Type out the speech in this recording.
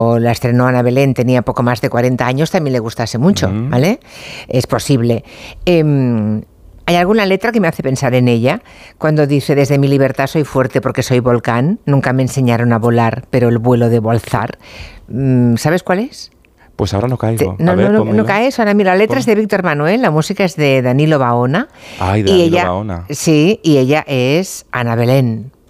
la estrenó Ana Belén, tenía poco más de 40 años, también le gustase mucho, ¿vale? Es posible. Hay alguna letra que me hace pensar en ella, cuando dice: desde mi libertad soy fuerte porque soy volcán, nunca me enseñaron a volar, pero el vuelo debo alzar. ¿Sabes cuál es? Pues ahora no caigo. No caes. Ahora mira, la letra es de Víctor Manuel, la música es de Danilo Baona. Ay, de Danilo Baona. Sí, y ella es Ana Belén.